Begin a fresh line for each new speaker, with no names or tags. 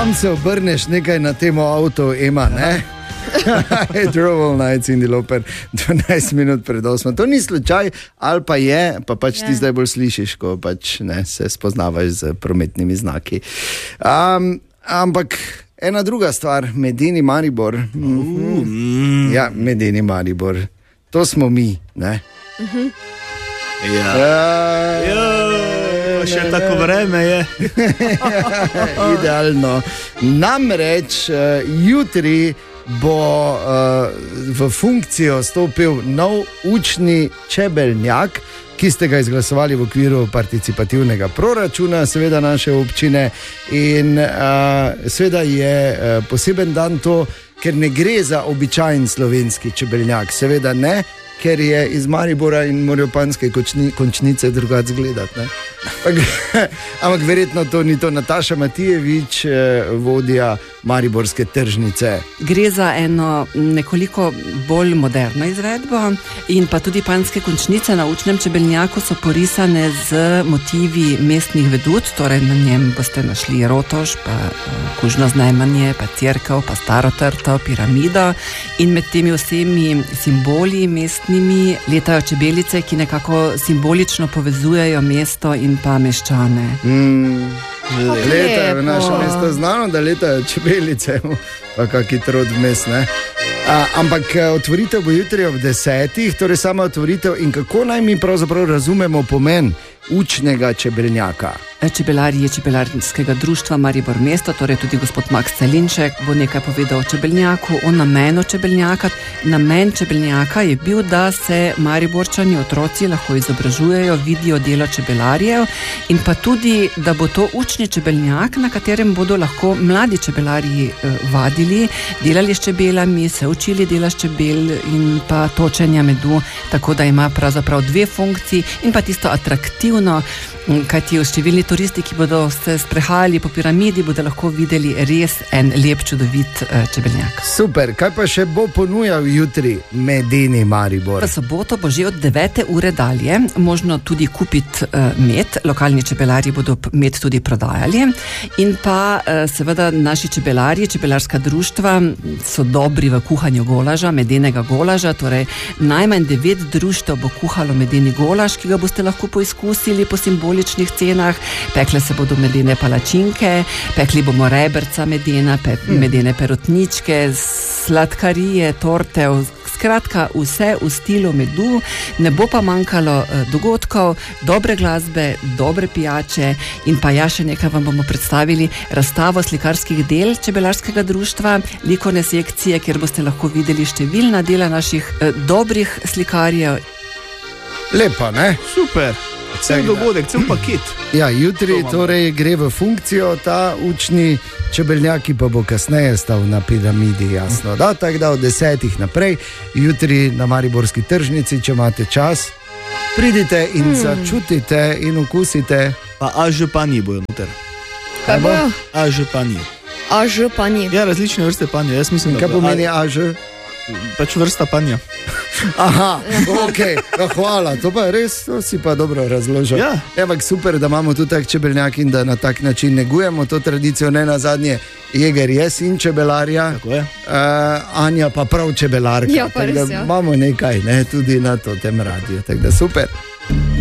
kam se obrneš nekaj na temo avto, Ema, ne? Trouble Nights, Cyndi Lauper, 12 minut pred 8. To ni slučaj, ali pa je, pa pač ti zdaj bolj slišiš, ko pač ne, se spoznavaš z prometnimi znaki. Ampak ena druga stvar, Medeni Maribor. Ja, Medeni Maribor. To smo mi, ne?
Še tako vreme je.
Idealno. Namreč jutri bo v funkcijo stopil nov učni čebeljak, ki ste ga izglasovali v okviru participativnega proračuna, seveda naše občine. In seveda je poseben dan to, ker ne gre za običajen slovenski čebeljak, seveda ne, ker je iz Maribora in morajo panske končnice drugače gledati. Ampak verjetno to ni to. Nataša Matijevič, vodja mariborske tržnice.
Gre za eno nekoliko bolj moderno izvedbo in pa tudi panske končnice na učnem čebeljnjaku so porisane z motivi mestnih vedut, torej na njem boste našli Rotoš, pa Kužno znajmanje, pa Cerkev, pa Staro trto, piramido in med temi vsemi simboli mestnimi letajo čebelice, ki nekako simbolično povezujejo mesto in pa meščane.
Letajo v naše mesto, znano, da letajo čebelice, pa kaki trud vmes, ne? Ampak otvoritev bo jutri ob 10, torej sama otvoritev. In kako naj mi pravzaprav razumemo pomen učnega čebeljaka?
Čebelarji Čebelarskega društva Maribor mesto, torej tudi gospod Max Celinšek, bo nekaj povedal o čebeljnjaku, o namenu čebeljnjaka. Namen čebeljnjaka je bil, da se Mariborčani otroci lahko izobražujejo, vidijo delo čebelarjev in pa tudi, da bo to učni čebeljnjak, na katerem bodo lahko mladi čebelarji vadili, delali s čebelami, se učili dela s čebel in pa točenja medu, tako da ima pravzaprav dve funkciji in pa tisto atraktivno, kajti številni turisti, ki bodo se sprehajali po piramidi, bodo lahko videli res en lep, čudovit čebeljak.
Super, kaj pa še bo ponujal jutri Medeni Maribor?
V soboto bo že od 9. ure dalje možno tudi kupiti med, lokalni čebelarji bodo med tudi prodajali in pa seveda naši čebelarji, čebelarska društva so dobri v kuhanju golaža, medenega golaža, torej najmanj 9 društev bo kuhalo medeni golaž, ki ga boste lahko poizkusili po simboličnih cenah. Pekle se bodo medene palačinke, pekli bomo reberca medena, medene perutničke, sladkarije, torte, skratka vse v stilu medu. Ne bo pa manjkalo dogodkov, dobre glasbe, dobre pijače in pa ja, še nekaj vam bomo predstavili, razstavo slikarskih del Čebelarskega društva, likovne sekcije, kjer boste lahko videli številna dela naših dobrih slikarjev.
Lepa, ne?
Super. Cel dogodek, cel paket.
Ja, jutri torej gre v funkcijo ta učni čebeljak, ki pa bo kasneje stal na piramidi, jasno. Da, tako da od 10 naprej, jutri na mariborski tržnici, če imate čas, pridite in začutite in okusite. Pa
ažupani bojo noter.
Kaj bo?
Ažupani.
Ažupani.
Ja, različne vrste panja. Jaz mislim,
kaj pomeni až?
Pač vrsta panja.
Aha, ok, hvala, to pa res, to si pa dobro razložil.
Ja.
Ampak super, da imamo tudi tak čebeljak in da na tak način negujemo to tradicijo, ne nazadnje Jeger je sin čebelarja,
tako je.
Anja pa prav čebelarka.
Ja, pa res, ja.
Imamo nekaj, ne, tudi na to tem radiju, tako da super.